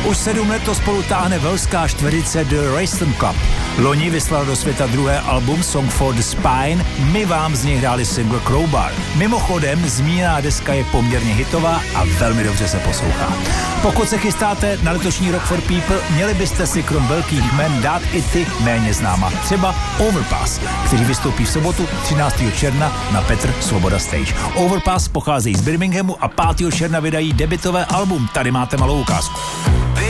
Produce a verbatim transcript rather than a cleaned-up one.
Už sedm let to spolu táhne velská čtverice The Racing Club. Loni vyslal do světa druhé album Song for the Spine, my vám z něj hráli single Crowbar. Mimochodem, zmíněná deska je poměrně hitová a velmi dobře se poslouchá. Pokud se chystáte na letošní Rock for People, měli byste si krom velkých jmen dát i ty méně známa. Třeba Overpass, kteří vystoupí v sobotu třináctého června na Petr Svoboda Stage. Overpass pocházejí z Birminghamu a pátého června vydají debutové album. Tady máte malou ukázku.